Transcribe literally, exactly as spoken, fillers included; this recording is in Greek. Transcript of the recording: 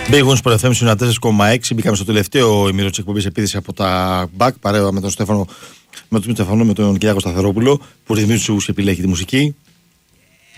Big Wings Pro εφ εμ τέσσερα κόμμα έξι. Μπήκαμε στο τελευταίο ημίρο της εκπομπής επίθεση από τα Μπακ, παρέα με τον Στέφανο, με τον Στέφανο, με τον Κυριάκο Σταθερόπουλο, που ρυθμίζει τους και επιλέγει τη μουσική.